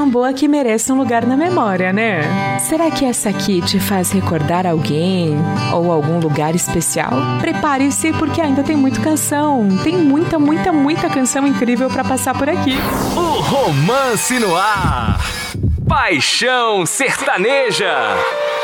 tão boa que merece um lugar na memória, né? Será que essa aqui te faz recordar alguém ou algum lugar especial? Prepare-se porque ainda tem muita canção. Tem muita canção incrível pra passar por aqui. O Romance no Ar. Paixão Sertaneja.